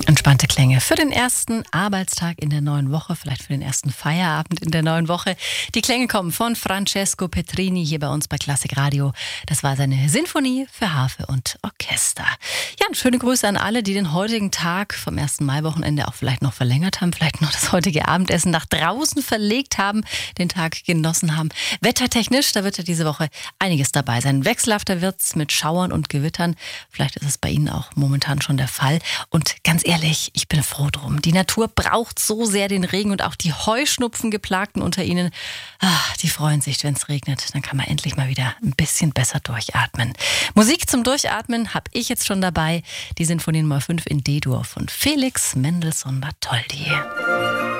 Entspannte Klänge für den ersten Arbeitstag in der neuen Woche, vielleicht für den ersten Feierabend in der neuen Woche. Die Klänge kommen von Francesco Petrini hier bei uns bei Klassik Radio. Das war seine Sinfonie für Harfe und Orchester. Ja, und schöne Grüße an alle, die den heutigen Tag vom 1. Mai-Wochenende auch vielleicht noch verlängert haben, vielleicht noch das heutige Abendessen nach draußen verlegt haben, den Tag genossen haben. Wettertechnisch, da wird ja diese Woche einiges dabei sein. Wechselhafter wird's mit Schauern und Gewittern. Vielleicht ist es bei Ihnen auch momentan schon der Fall. Und ganz ehrlich, ich bin froh drum. Die Natur braucht so sehr den Regen und auch die Heuschnupfengeplagten unter Ihnen, die freuen sich, wenn es regnet. Dann kann man endlich mal wieder ein bisschen besser durchatmen. Musik zum Durchatmen habe ich jetzt schon dabei. Die Sinfonie Nummer 5 in D-Dur von Felix Mendelssohn Bartholdy.